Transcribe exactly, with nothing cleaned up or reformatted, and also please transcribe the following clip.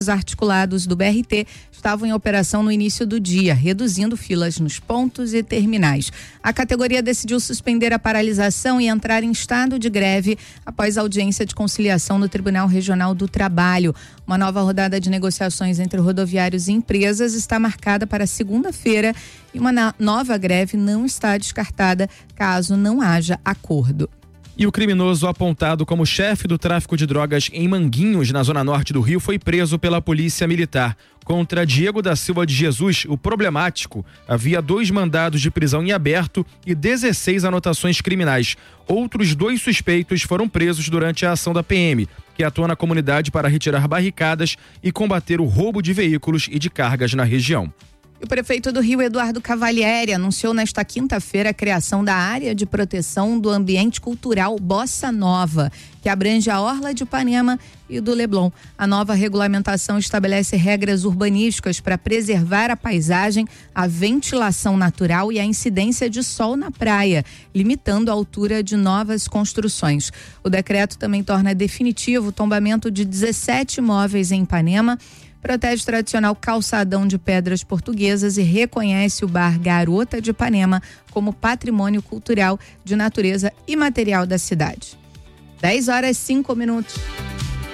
Os articulados do B R T estavam em operação no início do dia, reduzindo filas nos pontos e terminais. A categoria decidiu suspender a paralisação e entrar em estado de greve após a audiência de conciliação no Tribunal Regional do Trabalho. Uma nova rodada de negociações entre rodoviários e empresas está marcada para segunda-feira e uma nova greve não está descartada caso não haja acordo. E o criminoso apontado como chefe do tráfico de drogas em Manguinhos, na zona norte do Rio, foi preso pela polícia militar. Contra Diego da Silva de Jesus, o problemático, havia dois mandados de prisão em aberto e dezesseis anotações criminais. Outros dois suspeitos foram presos durante a ação da P M, que atua na comunidade para retirar barricadas e combater o roubo de veículos e de cargas na região. O prefeito do Rio, Eduardo Cavalieri, anunciou nesta quinta-feira a criação da Área de Proteção do Ambiente Cultural Bossa Nova, que abrange a Orla de Ipanema e do Leblon. A nova regulamentação estabelece regras urbanísticas para preservar a paisagem, a ventilação natural e a incidência de sol na praia, limitando a altura de novas construções. O decreto também torna definitivo o tombamento de dezessete imóveis em Ipanema, protege o tradicional calçadão de pedras portuguesas e reconhece o bar Garota de Ipanema como patrimônio cultural de natureza imaterial da cidade. dez horas e cinco minutos.